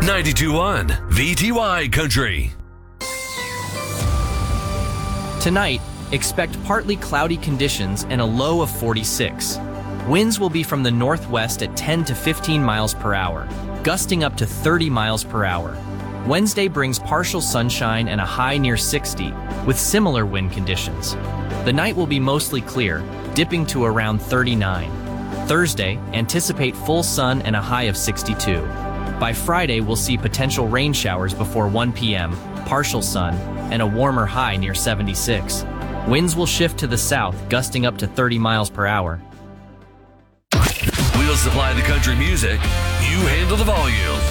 92.1 VTY Country. Tonight, expect partly cloudy conditions and a low of 46. Winds will be from the northwest at 10 to 15 miles per hour, gusting up to 30 miles per hour. Wednesday brings partial sunshine and a high near 60, with similar wind conditions. The night will be mostly clear, dipping to around 39. Thursday, anticipate full sun and a high of 62. By Friday, we'll see potential rain showers before 1 p.m., partial sun, and a warmer high near 76. Winds will shift to the south, gusting up to 30 miles per hour. We'll supply the country music. You handle the volume.